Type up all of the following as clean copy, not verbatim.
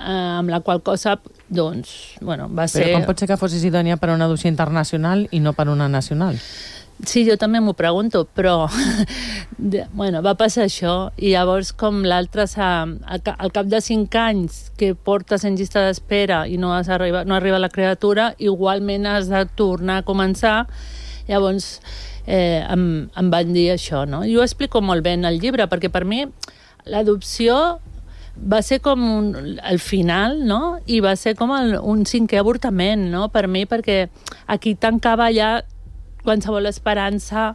amb la qual cosa, doncs, bueno, va ser... Però com pot ser que fossis idònia per a una dossier internacional i no per a una nacional? Sí, jo també m'ho pregunto, però bueno, va passar això, i llavors com l'altre, al cap de 5 anys que portes en llista d'espera i no arriba la criatura, igualment has de tornar a començar. Llavors em van dir això, no? Jo ho explico molt bé en el llibre, perquè per mi l'adopció va ser com el final, no? I va ser com un 5è avortament, no? Per mi, perquè aquí tancava ja qualsevol esperança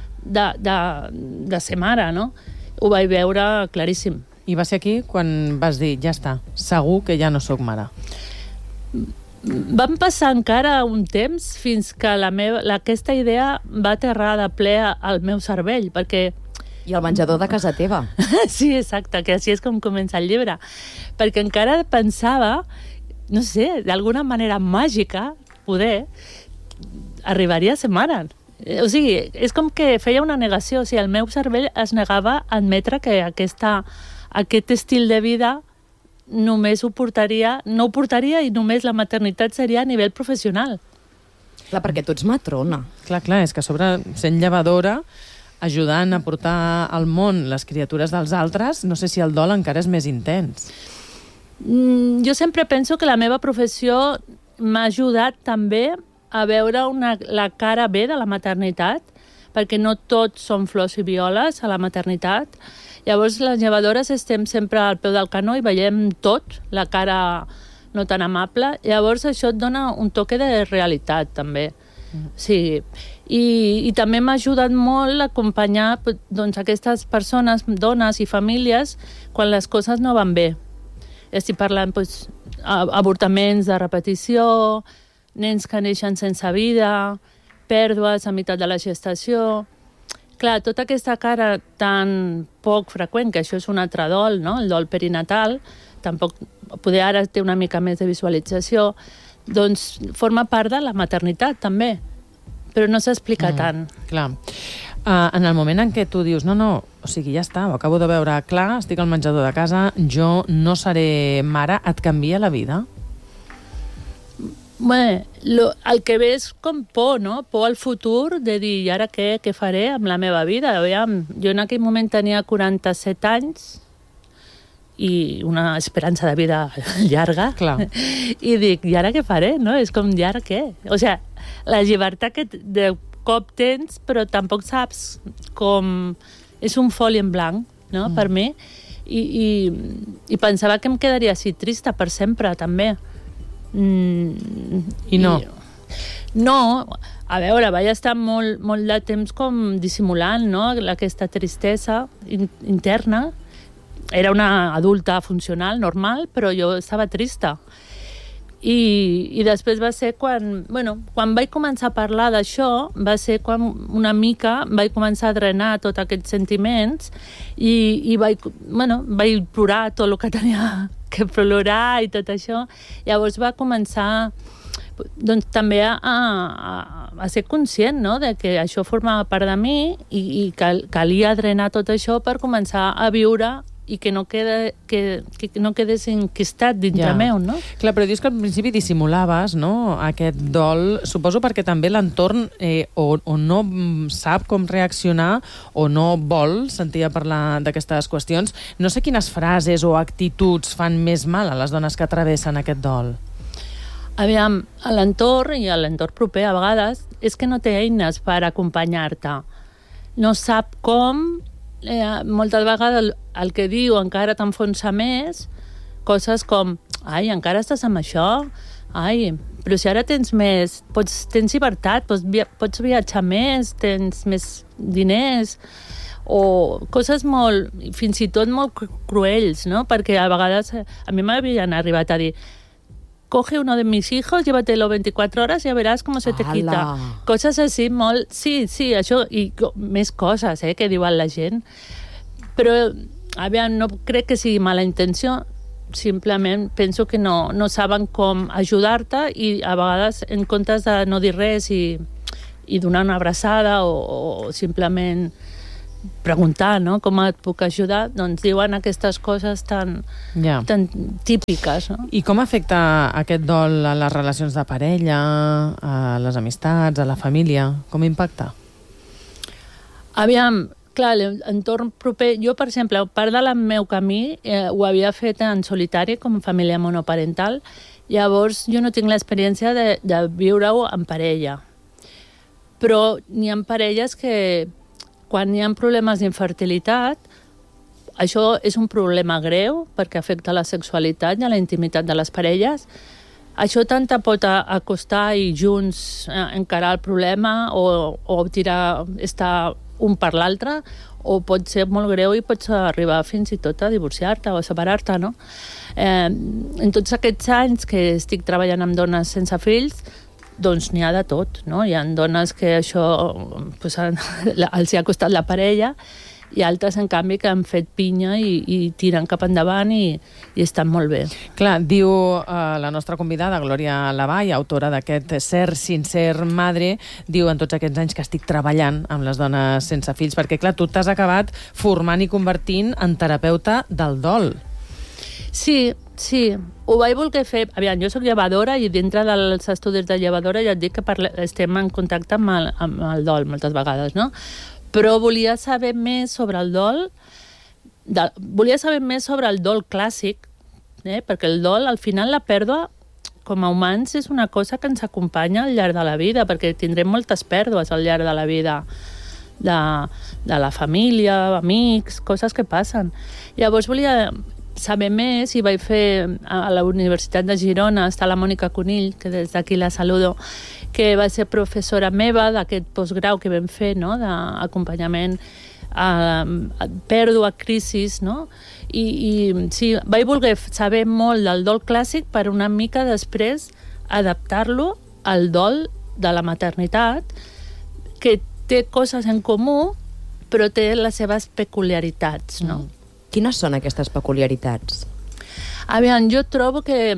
de ser mare, no? Ho vaig veure claríssim. I va ser aquí quan vas dir, ja està, segur que ja no sóc mare. Van passar encara un temps fins que aquesta idea va aterrar de ple al meu cervell, perquè... I al menjador de casa teva. Sí, exacte, que així és com comença el llibre. Perquè encara pensava, no sé, d'alguna manera màgica, poder, arribaria a ser mare. O sigui, és com que feia una negació. O sigui, el meu cervell es negava a admetre que aquest estil de vida només no ho portaria i només la maternitat seria a nivell professional. Clar, perquè tu ets matrona. Clar, és que a sobre, sent llevadora, ajudant a portar al món les criatures dels altres, no sé si el dol encara és més intens. Jo sempre penso que la meva professió m'ha ajudat també a veure la cara B de la maternitat, perquè no tots són flors i violes a la maternitat. Llavors, les llevadores estem sempre al peu del canó i veiem tot, la cara no tan amable. Llavors, això et dona un toque de realitat, també. Sí. I també m'ha ajudat molt a acompanyar doncs, aquestes persones, dones i famílies, quan les coses no van bé. Estic parlant doncs, avortaments de repetició, nens que neixen sense vida, pèrdues a meitat de la gestació... Clar, tota aquesta cara tan poc freqüent, que això és un altre dol, no? El dol perinatal, tampoc, poder ara té una mica més de visualització, doncs forma part de la maternitat, també, però no s'explica tant. Clar. En el moment en què tu dius, no, o sigui, ja està, ho acabo de veure clar, estic al menjador de casa, jo no seré mare, et canvia la vida? Bé, el que ve és com por, no? Por al futur, de dir, i ara què faré amb la meva vida? Aviam, jo en aquell moment tenia 47 anys i una esperança de vida llarga. Clar. I dic, i ara què faré? No? És com, i ara què? O sigui, la llibertat que de cop tens, però tampoc saps com... És un foli en blanc, no? Per mi. I pensava que em quedaria així trista per sempre, també. I no? No, a veure, vaig estar molt de temps com dissimulant, no? Aquesta tristesa interna. Era una adulta funcional, normal, però jo estava trista. I després va ser quan vaig començar a parlar d'això, va ser quan una mica vaig començar a drenar tots aquests sentiments i vaig plorar tot el que tenia que plorar i tot això. Llavors va començar doncs, també a ser conscient, no?, de que això formava part de mi i calia drenar tot això per començar a viure i que no quedés enquistat dintre meu, no? Clar, però dius que al principi dissimulaves, no?, aquest dol, suposo perquè també l'entorn o no sap com reaccionar o no vol sentir a parlar d'aquestes qüestions. No sé quines frases o actituds fan més mal a les dones que travessen aquest dol. Aviam, a l'entorn i a l'entorn proper a vegades és que no té eines per acompanyar-te. No sap com... moltes vegades el que diu encara t'enfonsa més, coses com, ai, encara estàs amb això? Ai, però si ara tens més, tens llibertat, pots viatjar més, tens més diners, o coses molt, fins i tot molt cruells, no? Perquè a vegades a mi m'havien arribat a dir, coge uno de mis hijos, llévatelo 24 horas y ya verás cómo se te quita. Coses així molt... Sí, això, i més coses que diuen la gent. Però, aviam, no crec que sigui mala intenció, simplement penso que no saben com ajudar-te i a vegades, en comptes de no dir res i donar una abraçada o simplement preguntar, no? Com et puc ajudar? Doncs diuen aquestes coses tan típiques, no? I com afecta aquest dol a les relacions de parella, a les amistats, a la família? Com impacta? Aviam, clar, l'entorn proper... Jo, per exemple, part del meu camí ho havia fet en solitari, com a família monoparental. Llavors, jo no tinc l'experiència de viure-ho en parella. Però n'hi ha parelles que, quan hi ha problemes d'infertilitat, això és un problema greu perquè afecta la sexualitat i la intimitat de les parelles. Això tant te pot acostar i junts encarar el problema o estar un per l'altre, o pot ser molt greu i pots arribar fins i tot a divorciar-te o a separar-te, no? En tots aquests anys que estic treballant amb dones sense fills, doncs n'hi ha de tot, no? Hi ha dones que això els ha costat la parella i altres, en canvi, que han fet pinya i tiren cap endavant i estan molt bé. Clar, diu la nostra convidada, Glòria Lavall, autora d'aquest Ser Sincer Madre, diu en tots aquests anys que estic treballant amb les dones sense fills, perquè, clar, tu t'has acabat formant i convertint en terapeuta del dol. Sí, ho vaig voler fer. Aviam, jo soc llevadora i dintre dels estudis de llevadora ja et dic que estem en contacte amb el dol moltes vegades, no? Però volia saber més sobre el dol, volia saber més sobre el dol clàssic, perquè el dol, al final, la pèrdua, com a humans, és una cosa que ens acompanya al llarg de la vida, perquè tindrem moltes pèrdues al llarg de la vida, de la família, amics, coses que passen. Llavors volia saber més i vaig fer a la Universitat de Girona, està la Mònica Conill, que des d'aquí la saludo, que va ser professora meva d'aquest postgrau que vam fer, no?, d'acompanyament a pèrdua, crisis, no? I sí, vaig voler saber molt del dol clàssic per una mica després adaptar-lo al dol de la maternitat, que té coses en comú, però té les seves peculiaritats, no? Quines són aquestes peculiaritats? Aviam, jo trobo que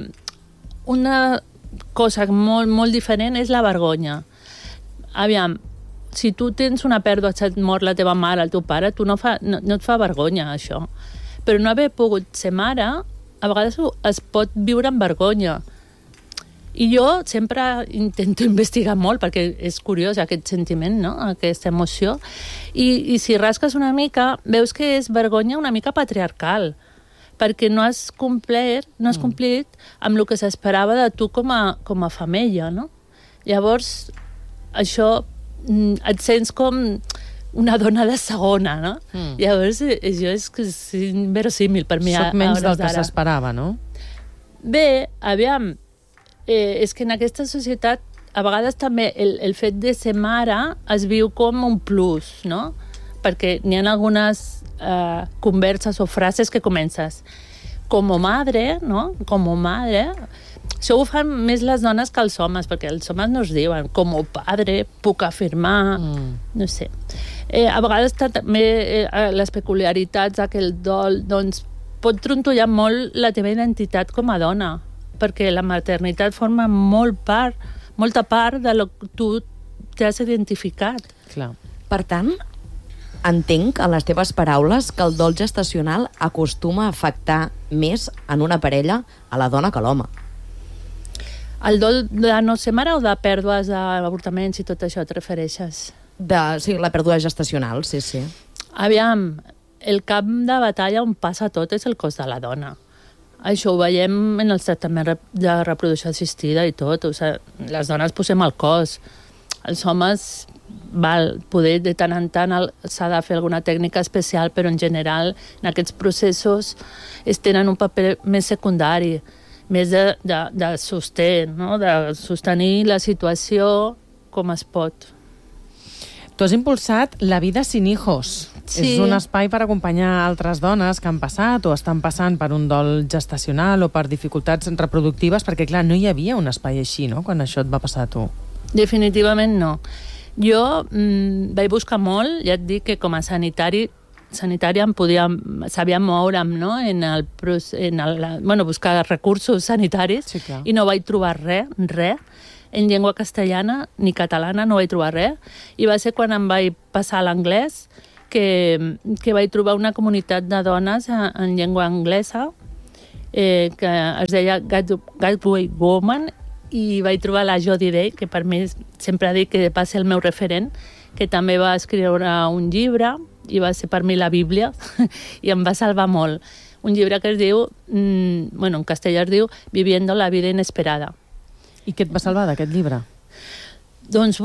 una cosa molt, molt diferent és la vergonya. Aviam, si tu tens una pèrdua, et mor la teva mare, el teu pare, no et fa vergonya, això. Però no haver pogut ser mare, a vegades es pot viure amb vergonya. I jo sempre intento investigar molt, perquè és curiós aquest sentiment, no?, aquesta emoció. I si rasques una mica, veus que és vergonya una mica patriarcal, perquè no has complit amb el que s'esperava de tu com a femella, no? Llavors, això et sents com una dona de segona, no? Llavors, això és inverosímil per mi. Soc menys del que s'esperava, no? Bé, aviam, és que en aquesta societat a vegades també el fet de ser mare es viu com un plus, no? Perquè n'hi ha algunes converses o frases que comences com madre, no? Com madre. Això ho fan més les dones que els homes, perquè els homes no es diuen com padre, puc afirmar, no sé. A vegades també les peculiaritats d'aquell dol, doncs pot trontollar molt la teva identitat com a dona, perquè la maternitat forma molta part de lo que tu t'has identificat. Clar. Per tant, entenc, en les teves paraules, que el dol gestacional acostuma a afectar més en una parella a la dona que a l'home. El dol de no ser mare o de pèrdues, d'avortaments i tot això et refereixes? Sí, la pèrdua gestacional, sí. Aviam, el camp de batalla on passa tot és el cos de la dona. Això ho veiem en el tractament de reproducció assistida i tot. O sigui, les dones posem el cos. Els homes, poder de tant en tant s'ha de fer alguna tècnica especial, però en general en aquests processos es tenen un paper més secundari, més de sostén, no? De sostenir la situació com es pot. Tu has impulsat La vida sin hijos. Sí. És un espai per acompanyar altres dones que han passat o estan passant per un dol gestacional o per dificultats reproductives, perquè, clar, no hi havia un espai així, no?, quan això et va passar a tu. Definitivament no. Jo vaig buscar molt, ja et dic que com a sanitària sabia moure'm, no?, buscar recursos sanitaris, sí, i no vaig trobar res. En llengua castellana ni catalana no vaig trobar res. I va ser quan em vaig passar a l'anglès que vaig trobar una comunitat de dones en llengua anglesa que es deia Gateway Woman, i vaig trobar la Jodi Day, que per mi sempre dic que va ser el meu referent, que també va escriure un llibre i va ser per mi la Bíblia i em va salvar molt. Un llibre que es diu, en castellà es diu Viviendo la vida inesperada. I què et va salvar d'aquest llibre? Doncs,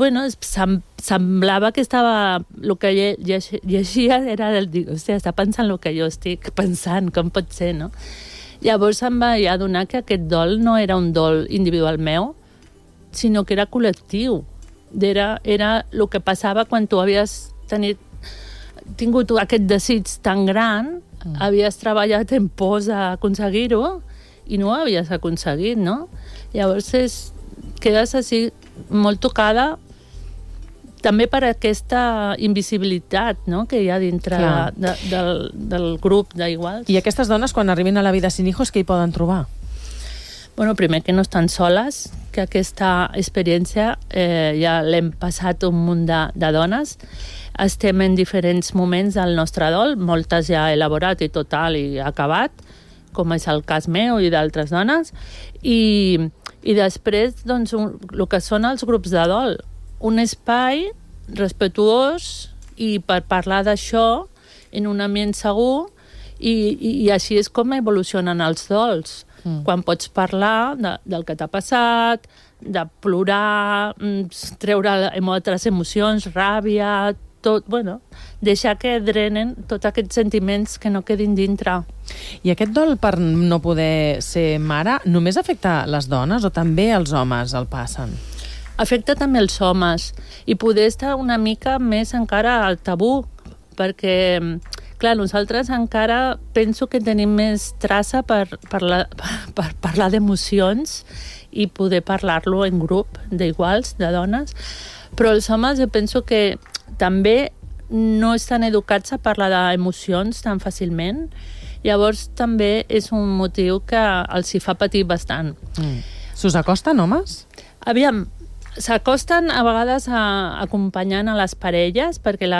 semblava que estava... El que llegia era el dir, hòstia, està pensant el que jo estic pensant, com pot ser, no? Llavors em vaig adonar que aquest dol no era un dol individual meu, sinó que era col·lectiu. Era el que passava quan tu havies tingut aquest desig tan gran, havies treballat en pos a aconseguir-ho i no ho havies aconseguit, no? Llavors quedes així molt tocada també per aquesta invisibilitat, no?, que hi ha dintre del grup d'iguals. I aquestes dones, quan arribin a la vida sin hijos, què hi poden trobar? Bueno, primer que no estan soles, que aquesta experiència ja l'hem passat un munt de dones. Estem en diferents moments del nostre dol, moltes ja elaborat i total i acabat, com és el cas meu i d'altres dones, i després, doncs, el que són els grups de dol, un espai respetuós i per parlar d'això en un ambient segur, i així és com evolucionen els dols. Quan pots parlar del que t'ha passat, de plorar, treure altres emocions, ràbia, tot, deixar que drenen tots aquests sentiments que no quedin dintre. I aquest dol per no poder ser mare només afecta les dones o també els homes el passen? Afecta també els homes i poder estar una mica més encara al tabú, perquè, clar, nosaltres encara penso que tenim més traça per parlar d'emocions i poder parlar-lo en grup d'iguals, de dones, però els homes jo penso que també no estan educats a parlar d'emocions tan fàcilment, llavors també és un motiu que els hi fa patir bastant. S'us acosten homes? Aviam, s'acosten a vegades acompanyant a les parelles,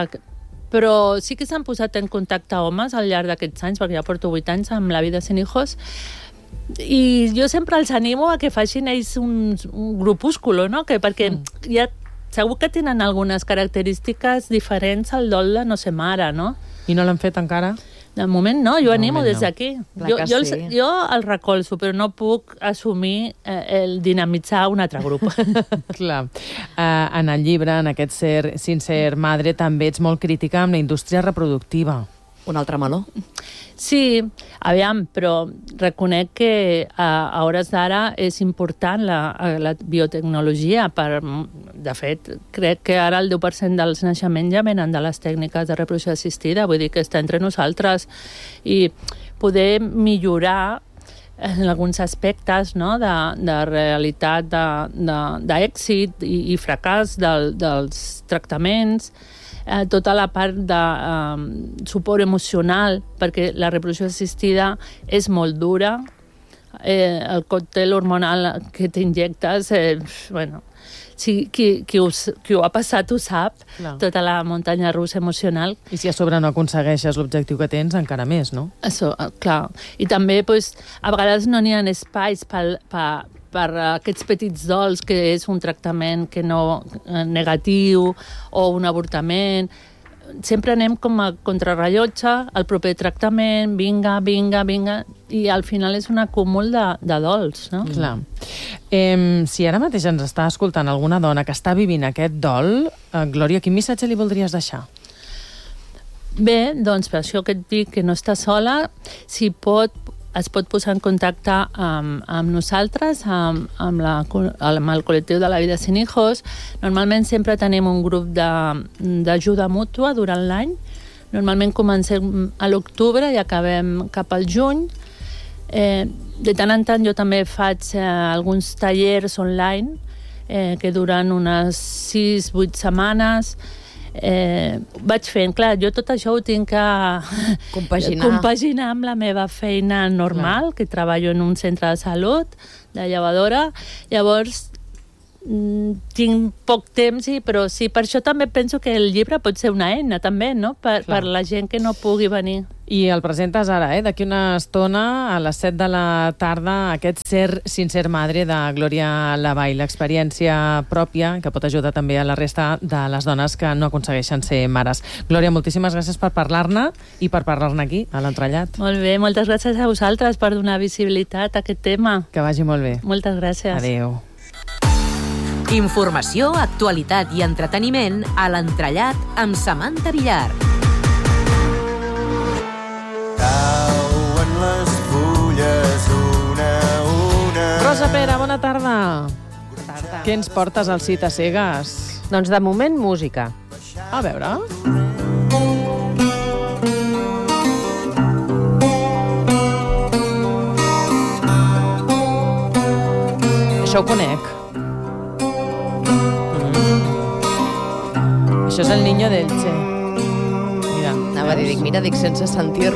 però sí que s'han posat en contacte homes al llarg d'aquests anys, perquè ja porto 8 anys amb la vida sin hijos, i jo sempre els animo a que facin ells un grupúsculo, no? Perquè ja segur que tenen algunes característiques diferents al dol de no ser mare, no? I no l'han fet encara? De moment no, jo animo des d'aquí. Jo el recolzo, però no puc assumir el dinamitzar un altre grup. Clar. En el llibre, en aquest Sin ser madre, també ets molt crítica amb la indústria reproductiva. Un altre meló? Sí, aviam, però reconec que a hores d'ara és important la biotecnologia. De fet, crec que ara el 10% dels naixements ja venen de les tècniques de reproducció assistida, vull dir que està entre nosaltres, i poder millorar en alguns aspectes, no?, de realitat, d'èxit i fracàs dels tractaments, tota la part de suport emocional, perquè la reproducció assistida és molt dura, el còctel hormonal que t'injectes, qui ho ha passat ho sap, tota la muntanya russa emocional. I si a sobre no aconsegueixes l'objectiu que tens, encara més, no? Això, clar. I també, a vegades no n'hi ha espais per aquests petits dols, que és un tractament que no negatiu o un avortament. Sempre anem com a contrarrellotge, el proper tractament, vinga, i al final és un acúmul de dols, no? Clar. Si ara mateix ens està escoltant alguna dona que està vivint aquest dol, Glòria, quin missatge li voldries deixar? Bé, doncs per això que et dic que no està sola, es pot posar en contacte amb nosaltres, amb el col·lectiu de la vida sin hijos. Normalment sempre tenim un grup d'ajuda mútua durant l'any. Normalment comencem a l'octubre i acabem cap al juny. De tant en tant jo també faig alguns tallers online que duren unes 6-8 setmanes. Vaig fent, clar, jo tot això ho tinc que compaginar amb la meva feina normal, que treballo en un centre de salut, de llevadora. Llavors tinc poc temps, però sí, per això també penso que el llibre pot ser una eina també, no? Per la gent que no pugui venir. I el presentes ara, d'aquí una estona, a les 7 de la tarda, aquest Ser sin ser madre de Glòria Lavall, l'experiència pròpia que pot ajudar també a la resta de les dones que no aconsegueixen ser mares. Glòria, moltíssimes gràcies per parlar-ne i per parlar-ne aquí, a l'Entrellat. Molt bé, moltes gràcies a vosaltres per donar visibilitat a aquest tema. Que vagi molt bé. Moltes gràcies. Adéu. Informació, actualitat i entreteniment a l'Entrellat amb Samantha Villar. Cauen les fulles una a una. Rosa Pera, bona tarda. Bona tarda. Què ens portes al Cita Cegues? Doncs de moment, música. A veure. Això ho conec. Això és el Niño d'Elche. Mira. Anava a dir, dic, sense sentir